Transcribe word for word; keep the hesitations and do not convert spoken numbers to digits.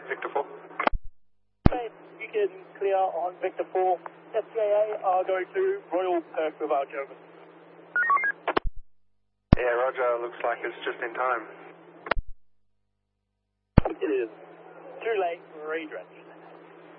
Victor four. Okay, you can clear on Victor four. S C A A are going to Royal Perth with our German. Yeah, Roger, looks like it's just in time. It is. Too late, redress.